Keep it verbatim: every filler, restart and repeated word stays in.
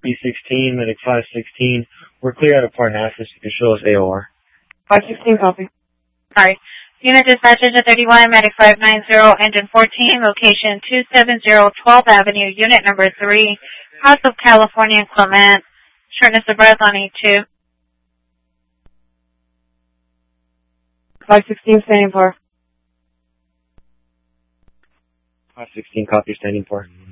B sixteen, Medic five sixteen. We're clear out of port and access. You can show us A O R. five sixteen, copy. Alright. Unit dispatch engine thirty-one, Medic five ninety, engine fourteen, location two seven zero twelfth Avenue, unit number three, House of California, Clement. Shortness of breath on E two. five sixteen, standing for. five sixteen, copy, standing for.